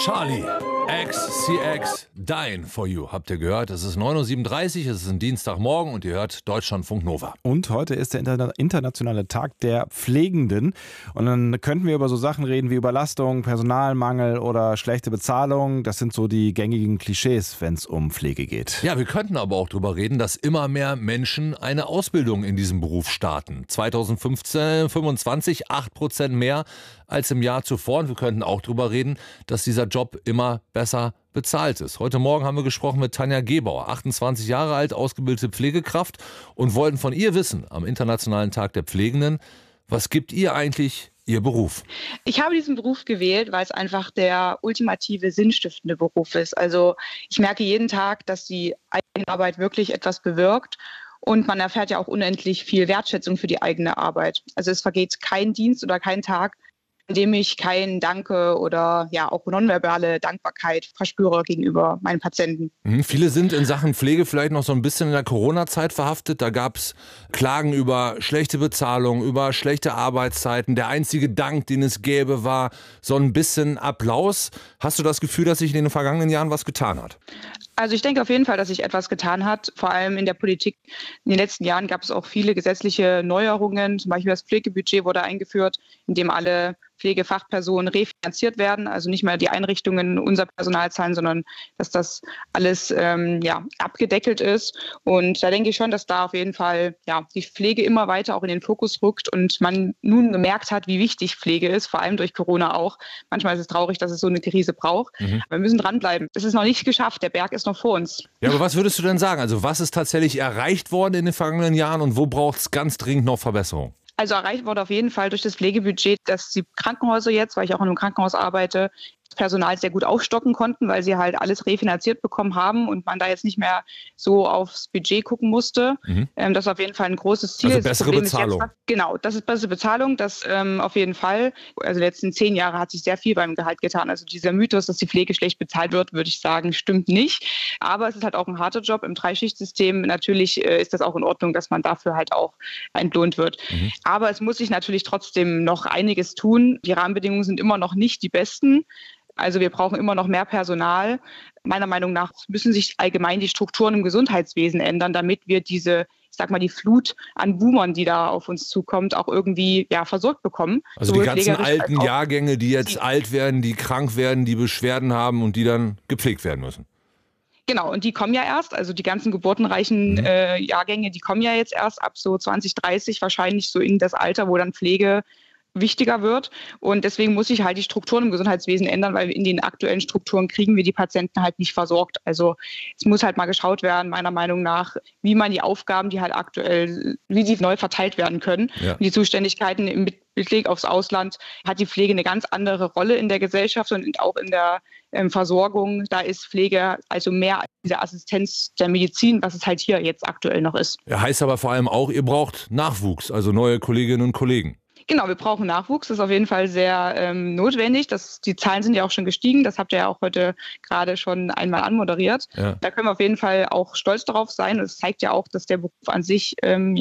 Charlie, XCX, Dying for You, habt ihr gehört? Es ist 9.37 Uhr, es ist ein Dienstagmorgen und ihr hört Deutschlandfunk Nova. Und heute ist der internationale Tag der Pflegenden. Und dann könnten wir über so Sachen reden wie Überlastung, Personalmangel oder schlechte Bezahlung. Das sind so die gängigen Klischees, wenn es um Pflege geht. Ja, wir könnten aber auch darüber reden, dass immer mehr Menschen eine Ausbildung in diesem Beruf starten. 2015, 25, 8% mehr als im Jahr zuvor. Und wir könnten auch darüber reden, dass dieser Job immer besser bezahlt ist. Heute Morgen haben wir gesprochen mit Tanja Gebauer, 28 Jahre alt, ausgebildete Pflegekraft, und wollten von ihr wissen, am Internationalen Tag der Pflegenden, was gibt ihr eigentlich ihr Beruf? Ich habe diesen Beruf gewählt, weil es einfach der ultimative sinnstiftende Beruf ist. Also ich merke jeden Tag, dass die eigene Arbeit wirklich etwas bewirkt. Und man erfährt ja auch unendlich viel Wertschätzung für die eigene Arbeit. Also es vergeht kein Dienst oder kein Tag, in dem ich kein Danke oder ja auch nonverbale Dankbarkeit verspüre gegenüber meinen Patienten. Viele sind in Sachen Pflege vielleicht noch so ein bisschen in der Corona-Zeit verhaftet. Da gab es Klagen über schlechte Bezahlung, über schlechte Arbeitszeiten. Der einzige Dank, den es gäbe, war so ein bisschen Applaus. Hast du das Gefühl, dass sich in den vergangenen Jahren was getan hat? Also ich denke auf jeden Fall, dass sich etwas getan hat, vor allem in der Politik. In den letzten Jahren gab es auch viele gesetzliche Neuerungen, zum Beispiel das Pflegebudget wurde eingeführt, in dem alle Pflegefachpersonen refinanziert werden, also nicht mehr die Einrichtungen unser Personal zahlen, sondern dass das alles abgedeckelt ist. Und da denke ich schon, dass da auf jeden Fall die Pflege immer weiter auch in den Fokus rückt und man nun gemerkt hat, wie wichtig Pflege ist, vor allem durch Corona auch. Manchmal ist es traurig, dass es so eine Krise braucht. Aber wir müssen dranbleiben. Es ist noch nicht geschafft, der Berg ist noch vor uns. Ja, aber was würdest du denn sagen? Also was ist tatsächlich erreicht worden in den vergangenen Jahren und wo braucht es ganz dringend noch Verbesserung? Also erreicht wurde auf jeden Fall durch das Pflegebudget, dass die Krankenhäuser jetzt, weil ich auch in einem Krankenhaus arbeite, das Personal sehr gut aufstocken konnten, weil sie halt alles refinanziert bekommen haben und man da jetzt nicht mehr so aufs Budget gucken musste. Das ist auf jeden Fall ein großes Ziel. Also bessere Bezahlung. Genau, das ist bessere Bezahlung, das auf jeden Fall. Also die letzten 10 Jahre hat sich sehr viel beim Gehalt getan. Also dieser Mythos, dass die Pflege schlecht bezahlt wird, würde ich sagen, stimmt nicht. Aber es ist halt auch ein harter Job im Dreischichtsystem. Natürlich ist das auch in Ordnung, dass man dafür halt auch entlohnt wird. Aber es muss sich natürlich trotzdem noch einiges tun. Die Rahmenbedingungen sind immer noch nicht die besten. Also wir brauchen immer noch mehr Personal. Meiner Meinung nach müssen sich allgemein die Strukturen im Gesundheitswesen ändern, damit wir diese, die Flut an Boomern, die da auf uns zukommt, auch irgendwie versorgt bekommen. Also die ganzen alten Jahrgänge, die jetzt alt werden, die krank werden, die Beschwerden haben und die dann gepflegt werden müssen. Genau, und die kommen ja erst, also die ganzen geburtenreichen Jahrgänge, die kommen ja jetzt erst ab so 2030, wahrscheinlich so in das Alter, wo dann Pflege wichtiger wird. Und deswegen muss sich halt die Strukturen im Gesundheitswesen ändern, weil in den aktuellen Strukturen kriegen wir die Patienten halt nicht versorgt. Also es muss halt mal geschaut werden, meiner Meinung nach, wie man die Aufgaben, die halt aktuell, wie die neu verteilt werden können. Ja. Und die Zuständigkeiten im Blick aufs Ausland hat die Pflege eine ganz andere Rolle in der Gesellschaft und auch in der Versorgung. Da ist Pflege also mehr als diese Assistenz der Medizin, was es halt hier jetzt aktuell noch ist. Ja, heißt aber vor allem auch, ihr braucht Nachwuchs, also neue Kolleginnen und Kollegen. Genau, wir brauchen Nachwuchs. Das ist auf jeden Fall sehr notwendig. Die Zahlen sind ja auch schon gestiegen. Das habt ihr ja auch heute gerade schon einmal anmoderiert. Ja. Da können wir auf jeden Fall auch stolz darauf sein. Und es zeigt ja auch, dass der Beruf an sich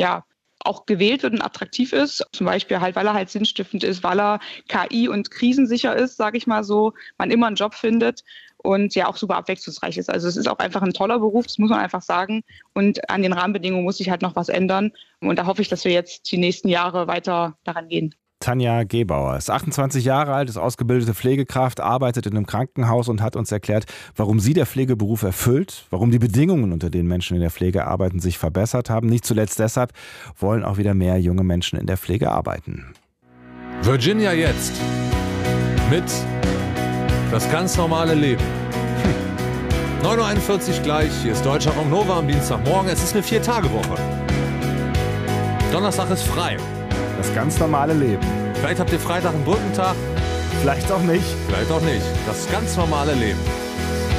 auch gewählt wird und attraktiv ist. Zum Beispiel halt, weil er halt sinnstiftend ist, weil er KI- und krisensicher ist, sage ich mal so. Man immer einen Job findet und ja auch super abwechslungsreich ist. Also es ist auch einfach ein toller Beruf, das muss man einfach sagen. Und an den Rahmenbedingungen muss sich halt noch was ändern. Und da hoffe ich, dass wir jetzt die nächsten Jahre weiter daran gehen. Tanja Gebauer ist 28 Jahre alt, ist ausgebildete Pflegekraft, arbeitet in einem Krankenhaus und hat uns erklärt, warum sie der Pflegeberuf erfüllt, warum die Bedingungen, unter denen Menschen in der Pflege arbeiten, sich verbessert haben. Nicht zuletzt deshalb wollen auch wieder mehr junge Menschen in der Pflege arbeiten. Virginia jetzt mit Das ganz normale Leben. 9.41 Uhr gleich, hier ist Deutschlandfunk Nova am Dienstagmorgen. Es ist eine 4-Tage-Woche. Donnerstag ist frei. Das ganz normale Leben. Vielleicht habt ihr Freitag einen Brückentag. Vielleicht auch nicht. Vielleicht auch nicht. Das ganz normale Leben.